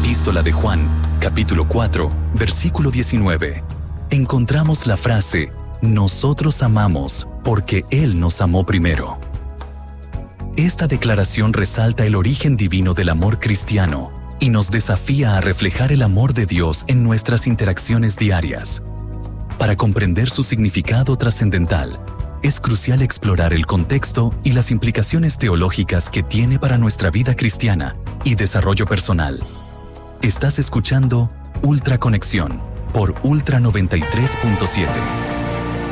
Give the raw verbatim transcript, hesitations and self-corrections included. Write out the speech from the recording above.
epístola de Juan, capítulo cuatro, versículo diecinueve, encontramos la frase, nosotros amamos porque Él nos amó primero. Esta declaración resalta el origen divino del amor cristiano y nos desafía a reflejar el amor de Dios en nuestras interacciones diarias. Para comprender su significado trascendental, es crucial explorar el contexto y las implicaciones teológicas que tiene para nuestra vida cristiana y desarrollo personal. Estás escuchando Ultra Conexión por Ultra noventa y tres punto siete.